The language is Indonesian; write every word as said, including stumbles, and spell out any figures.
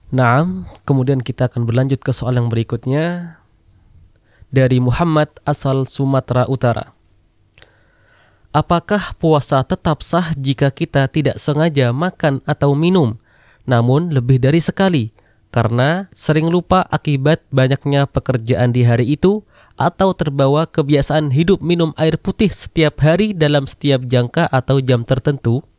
Naam, kemudian kita akan berlanjut ke soal yang berikutnya dari Muhammad asal Sumatera Utara. Apakah puasa tetap sah jika kita tidak sengaja makan atau minum, namun lebih dari sekali, karena sering lupa akibat banyaknya pekerjaan di hari itu, atau terbawa kebiasaan hidup minum air putih setiap hari dalam setiap jangka atau jam tertentu?